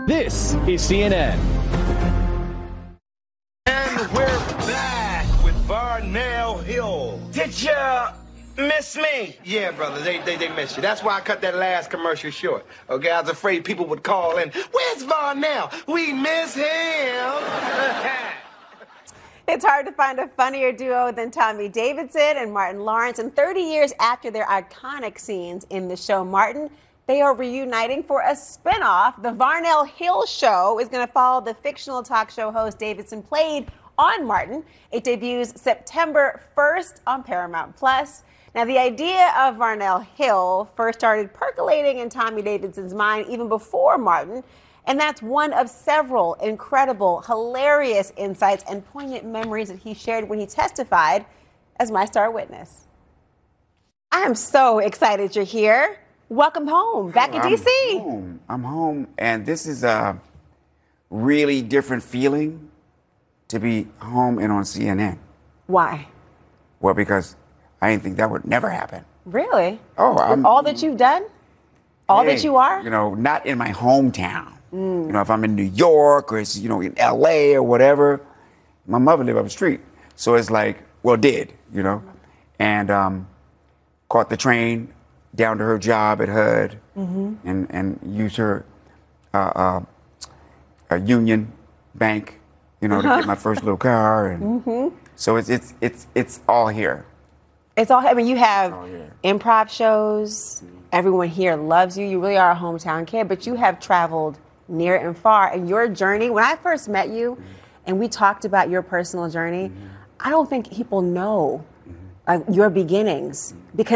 This is CNN. And we're back with Varnell Hill. Did you miss me? Yeah, brother, they missed you. That's why I cut that last commercial short. Okay, I was afraid people would call in. Where's Varnell? We miss him. It's hard to find a funnier duo than Tommy Davidson and Martin Lawrence. And 30 years after their iconic scenes in the show Martin, they are reuniting for a spinoff. The Varnell Hill Show is going to follow the fictional talk show host Davidson played on Martin. It debuts September 1st on Paramount Plus. Now, the idea of Varnell Hill first started percolating in Tommy Davidson's mind even before Martin. And that's one of several incredible, hilarious insights and poignant memories that he shared when he testified as my star witness. I am so excited you're here. Welcome home, back in D.C. I'm home, and this is a really different feeling to be home and on CNN. Why? Well, because I didn't think that would never happen. Really? Oh, with all that you've done? All that you are? You know, not in my hometown. You know, if I'm in New York or it's, in L.A. or whatever, my mother lived up the street. So it's like, did, and caught the train down to her job at HUD and used her Union Bank, to get my first little car. And so it's all here. It's all, you have improv shows. Everyone here loves you. You really are a hometown kid, but you have traveled near and far. And your journey, when I first met you and we talked about your personal journey, I don't think people know your beginnings because